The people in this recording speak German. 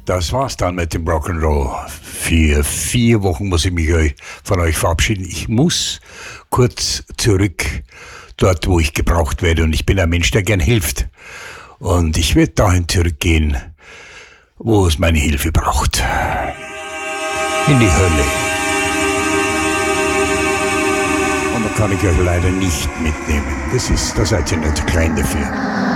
Das war's dann mit dem Rock'n'Roll. Für 4 Wochen muss ich mich von euch verabschieden. Ich muss kurz zurück, dort wo ich gebraucht werde. Und ich bin ein Mensch, der gern hilft. Und ich werde dahin zurückgehen, wo es meine Hilfe braucht. In die Hölle. Und da kann ich euch leider nicht mitnehmen. Da seid ihr nicht zu klein dafür.